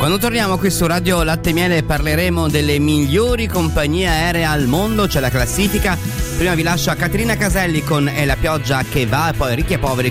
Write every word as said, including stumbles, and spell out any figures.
Quando torniamo qui su Radio Latte e Miele parleremo delle migliori compagnie aeree al mondo, c'è la classifica. Prima vi lascio a Caterina Caselli con È la pioggia che va, e poi Ricchi e Poveri